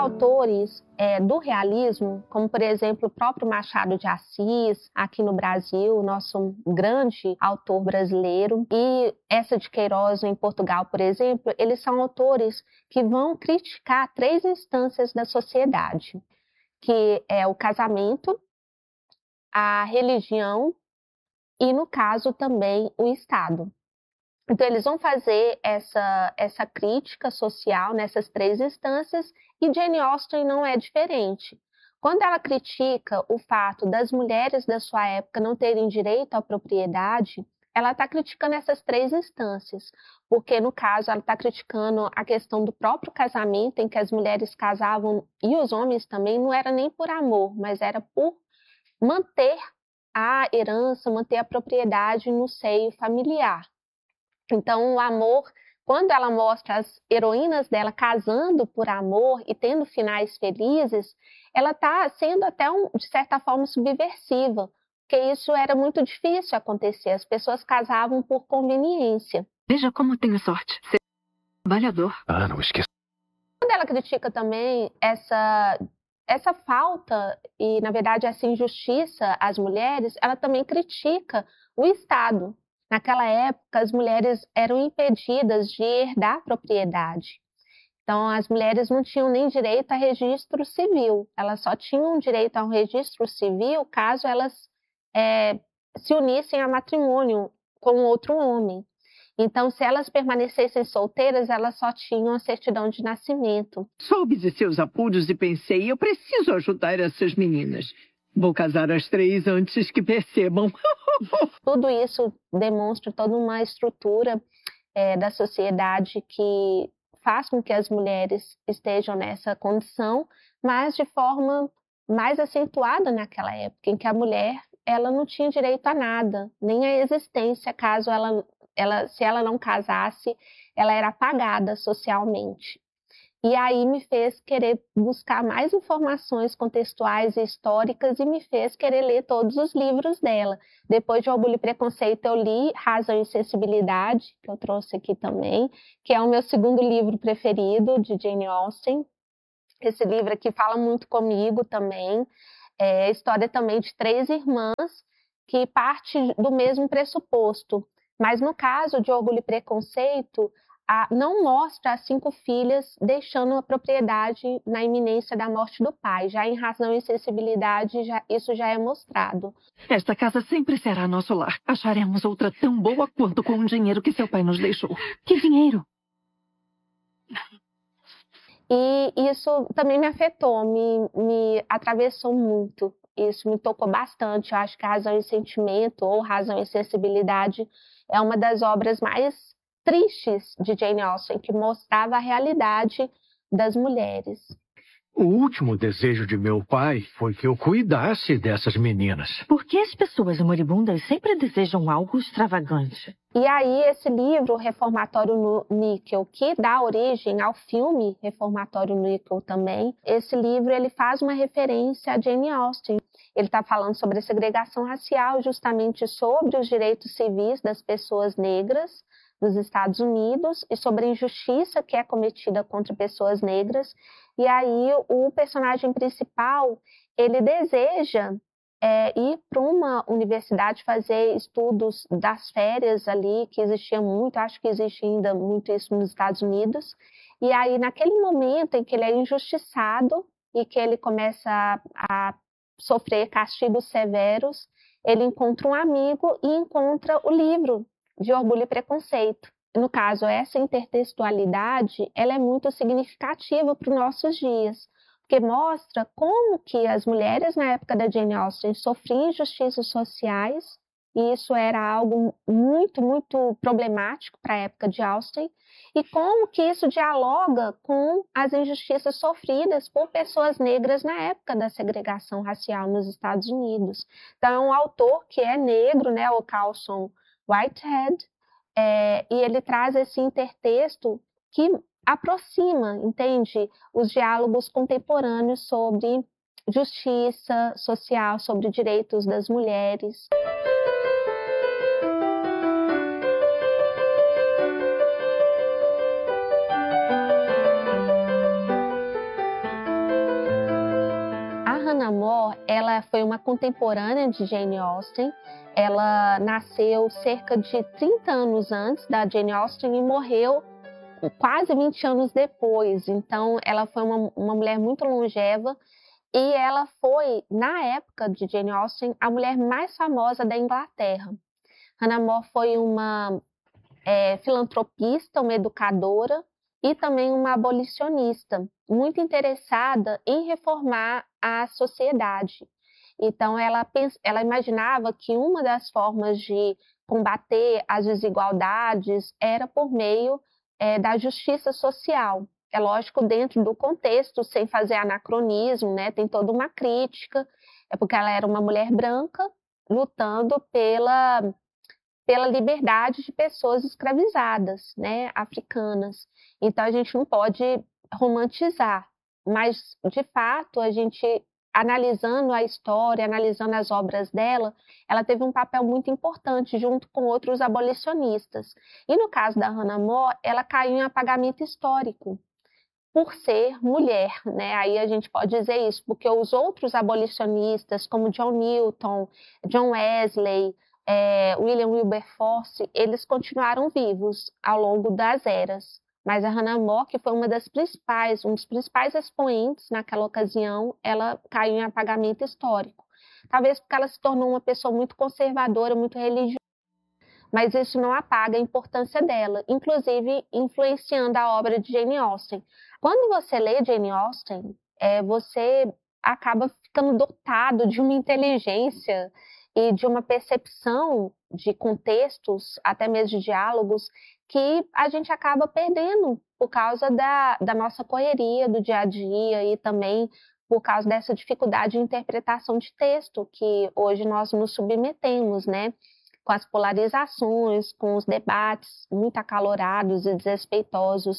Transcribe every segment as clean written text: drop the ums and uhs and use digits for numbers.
autores do realismo, como por exemplo o próprio Machado de Assis, aqui no Brasil, nosso grande autor brasileiro, e essa de Queiroz em Portugal, por exemplo, eles são autores que vão criticar 3 instâncias da sociedade, que é o casamento, a religião e, no caso, também o Estado. Então, eles vão fazer essa crítica social nessas 3 instâncias, e Jane Austen não é diferente. Quando ela critica o fato das mulheres da sua época não terem direito à propriedade, ela está criticando essas 3 instâncias, porque, no caso, ela está criticando a questão do próprio casamento, em que as mulheres casavam, e os homens também, não era nem por amor, mas era por manter a herança, manter a propriedade no seio familiar. Então, o amor, quando ela mostra as heroínas dela casando por amor e tendo finais felizes, ela está sendo até, de certa forma, subversiva, porque isso era muito difícil acontecer. As pessoas casavam por conveniência. Veja como tenho sorte. Ser trabalhador. Ah, não esqueça. Quando ela critica também essa falta e, na verdade, essa injustiça às mulheres, ela também critica o Estado. Naquela época, as mulheres eram impedidas de herdar propriedade. Então, as mulheres não tinham nem direito a registro civil. Elas só tinham direito ao registro civil caso elas se unissem a matrimônio com outro homem. Então, se elas permanecessem solteiras, elas só tinham a certidão de nascimento. Soube de seus apuros e pensei, eu preciso ajudar essas meninas. Vou casar as 3 antes que percebam. Tudo isso demonstra toda uma estrutura da sociedade que faz com que as mulheres estejam nessa condição, mas de forma mais acentuada naquela época, em que a mulher ela não tinha direito a nada, nem a existência, caso se ela não casasse, ela era apagada socialmente. E aí me fez querer buscar mais informações contextuais e históricas e me fez querer ler todos os livros dela. Depois de Orgulho e Preconceito, eu li Razão e Sensibilidade, que eu trouxe aqui também, que é o meu 2º livro preferido de Jane Austen. Esse livro aqui fala muito comigo também. É a história também de 3 irmãs que parte do mesmo pressuposto. Mas no caso de Orgulho e Preconceito, não mostra as 5 filhas deixando a propriedade na iminência da morte do pai. Já em Razão e Sensibilidade, isso já é mostrado. Esta casa sempre será nosso lar. Acharemos outra tão boa quanto com o dinheiro que seu pai nos deixou. Que dinheiro? E isso também me afetou, me atravessou muito. Isso me tocou bastante. Eu acho que Razão e Sentimento, ou Razão e Sensibilidade, é uma das obras mais tristes de Jane Austen, que mostrava a realidade das mulheres. O último desejo de meu pai foi que eu cuidasse dessas meninas. Por que as pessoas moribundas sempre desejam algo extravagante? E aí esse livro, Reformatório Níquel, que dá origem ao filme Reformatório Níquel também, esse livro ele faz uma referência a Jane Austen. Ele está falando sobre a segregação racial, justamente sobre os direitos civis das pessoas negras nos Estados Unidos e sobre a injustiça que é cometida contra pessoas negras. E aí o personagem principal, ele deseja ir para uma universidade fazer estudos das férias ali, que existia muito, acho que existe ainda muito isso nos Estados Unidos. E aí naquele momento em que ele é injustiçado e que ele começa a sofrer castigos severos, ele encontra um amigo e encontra o livro de Orgulho e Preconceito. No caso, essa intertextualidade, ela é muito significativa para os nossos dias, porque mostra como que as mulheres na época da Jane Austen sofriam injustiças sociais, e isso era algo muito, muito problemático para a época de Austen, e como que isso dialoga com as injustiças sofridas por pessoas negras na época da segregação racial nos Estados Unidos. Então, é um autor que é negro, né, o Carlson Whitehead, e ele traz esse intertexto que aproxima, entende, os diálogos contemporâneos sobre justiça social, sobre direitos das mulheres. Hannah More, ela foi uma contemporânea de Jane Austen. Ela nasceu cerca de 30 anos antes da Jane Austen e morreu quase 20 anos depois. Então, ela foi uma mulher muito longeva e ela foi, na época de Jane Austen, a mulher mais famosa da Inglaterra. Hannah More foi uma filantropista, uma educadora e também uma abolicionista, muito interessada em reformar a sociedade. Então, ela imaginava que uma das formas de combater as desigualdades era por meio da justiça social. É lógico, dentro do contexto, sem fazer anacronismo, né? Tem toda uma crítica, porque ela era uma mulher branca lutando pela liberdade de pessoas escravizadas, né, africanas. Então, a gente não pode romantizar, mas, de fato, a gente, analisando a história, analisando as obras dela, ela teve um papel muito importante junto com outros abolicionistas. E, no caso da Hannah More, ela caiu em apagamento histórico, por ser mulher, né? Aí a gente pode dizer isso, porque os outros abolicionistas, como John Newton, John Wesley, William Wilberforce, eles continuaram vivos ao longo das eras. Mas a Hannah More, que foi um dos principais expoentes naquela ocasião, ela caiu em apagamento histórico. Talvez porque ela se tornou uma pessoa muito conservadora, muito religiosa. Mas isso não apaga a importância dela, inclusive influenciando a obra de Jane Austen. Quando você lê Jane Austen, você acaba ficando dotado de uma inteligência e de uma percepção de contextos, até mesmo de diálogos, que a gente acaba perdendo por causa da nossa correria do dia a dia e também por causa dessa dificuldade de interpretação de texto que hoje nós nos submetemos, né? Com as polarizações, com os debates muito acalorados e desrespeitosos,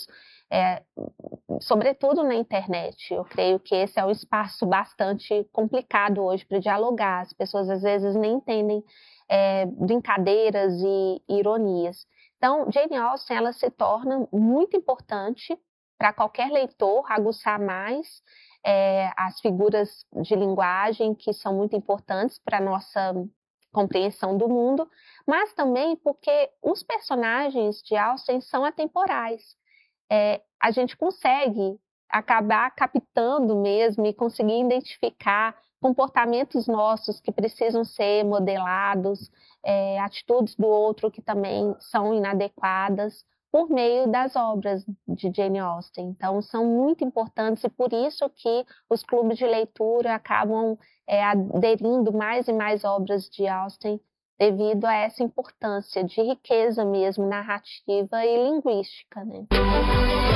sobretudo na internet. Eu creio que esse é um espaço bastante complicado hoje para dialogar. As pessoas às vezes nem entendem brincadeiras e ironias. Então, Jane Austen, ela se torna muito importante para qualquer leitor aguçar mais as figuras de linguagem que são muito importantes para a nossa compreensão do mundo, mas também porque os personagens de Austen são atemporais. A gente consegue acabar captando mesmo e conseguir identificar comportamentos nossos que precisam ser modelados, atitudes do outro que também são inadequadas por meio das obras de Jane Austen. Então, são muito importantes e por isso que os clubes de leitura acabam aderindo mais e mais obras de Austen devido a essa importância de riqueza mesmo narrativa e linguística, né?